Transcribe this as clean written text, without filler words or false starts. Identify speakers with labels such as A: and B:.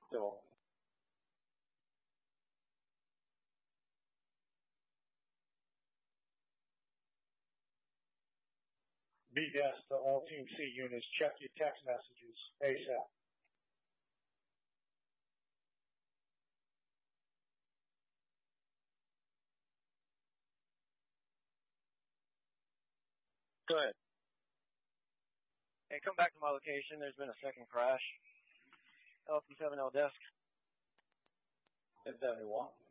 A: So, BS to all Team C units, check your text messages ASAP.
B: Go ahead. Hey, come back to my location. There's been a second crash. LP7L desk.
A: 1071.